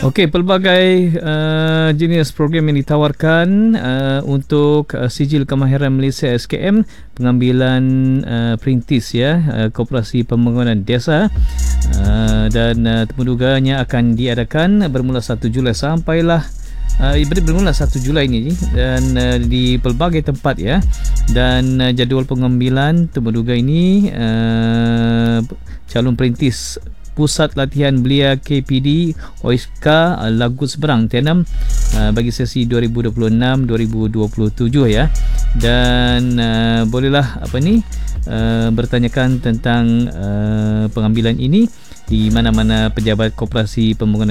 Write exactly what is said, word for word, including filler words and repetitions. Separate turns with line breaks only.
Okey, pelbagai uh, jenis program yang ditawarkan uh, untuk uh, Sijil Kemahiran Malaysia S K M, pengambilan uh, perintis ya, uh, Koperasi Pembangunan Desa, uh, dan uh, temuduganya akan diadakan bermula satu Julai sampailah Uh, bermula satu Julai ini, dan uh, di pelbagai tempat ya, dan uh, jadual pengambilan temuduga ini uh, calon perintis Pusat Latihan Belia K P D O I S K A uh, Lagu Seberang T enam uh, bagi sesi dua ribu dua puluh enam dua ribu dua puluh tujuh ya, dan uh, bolehlah apa ni uh, bertanyakan tentang uh, pengambilan ini di mana-mana pejabat Koperasi Pembangunan